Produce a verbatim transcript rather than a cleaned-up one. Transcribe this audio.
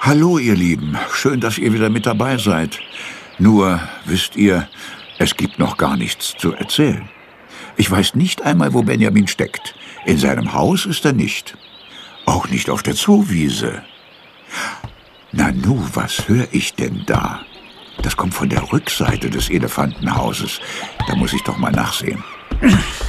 Hallo, ihr Lieben. Schön, dass ihr wieder mit dabei seid. Nur, wisst ihr, es gibt noch gar nichts zu erzählen. Ich weiß nicht einmal, wo Benjamin steckt. In seinem Haus ist er nicht. Auch nicht auf der Zoowiese. Nanu, was höre ich denn da? Das kommt von der Rückseite des Elefantenhauses. Da muss ich doch mal nachsehen.